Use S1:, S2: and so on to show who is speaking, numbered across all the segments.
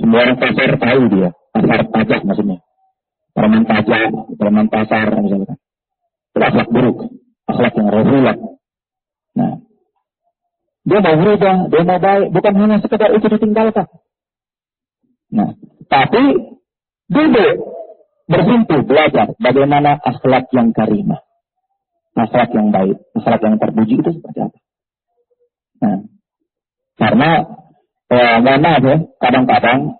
S1: Semua orang pasar tahu dia. Pasar pajak maksudnya. Preman pajak, preman pasar misalnya. Itu akhlak buruk. Akhlak yang rezilah. Nah. Dia mau berubah, dia mau baik. Bukan hanya sekedar itu ditinggalkan. Nah. Tapi duduk. Bersentuh, belajar. Bagaimana akhlak yang karimah. Akhlak yang baik. Akhlak yang terpuji itu seperti apa. Nah. Karena mohon maaf ya, kadang-kadang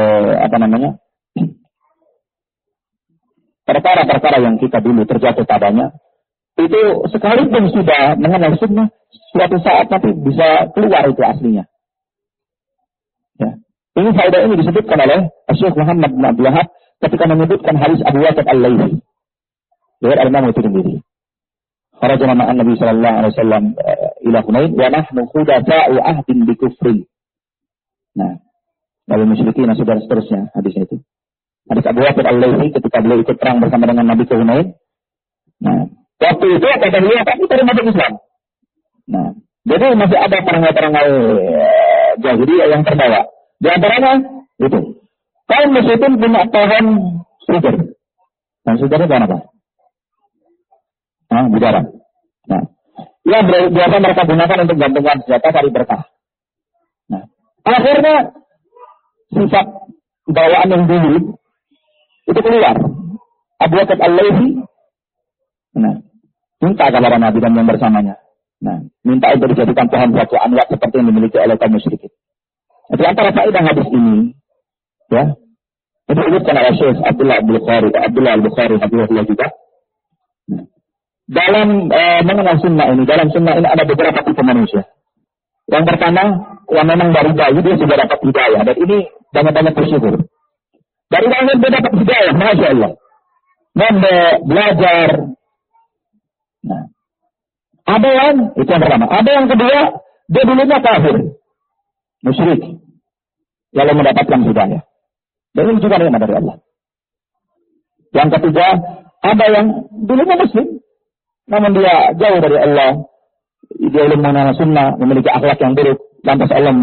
S1: perkara-perkara yang kita dulu terjatuh padanya itu sekalipun sudah mengenal sunnah, suatu saat nanti bisa keluar itu aslinya. Ya. Ini faedah ini disebutkan oleh Syekh Muhammad bin Abdul Wahhab ketika menyebutkan hadis Abu Waqid Al-Laythi. Dari Imam Tirmidzi. Kharajna ma'an Nabi sallallahu alaihi wasallam ila Hunain wa nahnu khudafa'u ahdin bi kufri. Nah, lalu musyrikin dan seterusnya hadis itu. Hadis Abu Waqid Al-Laythi ketika beliau ikut perang bersama dengan Nabi ke Hunain. Nah, waktu itu kata beliau tapi terus masuk Islam. Nah, jadi masih ada perangai-perangai jahiliyah yang terbawa. Di antaranya itu. Kaum musyrikin punya pohon sugar. Dan sugar itu apa? Budara. Nah, yang biasa mereka gunakan untuk gantungan senjata cari berkah. Nah, akhirnya sifat bawaan yang dulu itu keluar. Abu Waqid Al-Laythi, nah, minta kepada Nabi dan yang bersamanya. Nah, minta untuk dijadikan pohon suatu anwat seperti yang dimiliki oleh kaum musyrikin. Di antara faedah hadis ini, ya, itu disebutkan oleh Syekh Abdullah Al-Bukhari hafizahullah juga. Nah, dalam mengenal sunnah ini, dalam sunnah ini ada beberapa tipe manusia. Yang pertama, yang memang dari bayi dia sudah dapat hidayah. Dan ini banyak-banyak bersyukur. Dari lahir dia dapat hidayah, Masya Allah. Mondok, belajar. Nah, ada yang, itu yang pertama. Ada yang kedua, dia dulunya kafir. Musyrik. Lalu mendapatkan hidayah. Dan ini juga nikmat dari Allah. Yang ketiga, ada yang dulunya muslim. Namun dia jauh dari Allah. Dia belum mengenal sunnah, memiliki akhlak yang buruk. Lantas Allah